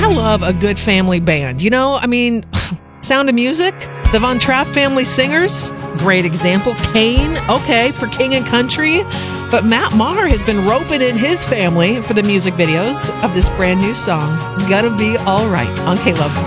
love a good family band. You know, I mean, Sound of Music, the Von Trapp family singers, great example. Kane, okay, for King and Country. But Matt Maher has been roping in his family for the music videos of this brand new song, Gonna Be All Right, on K-Love.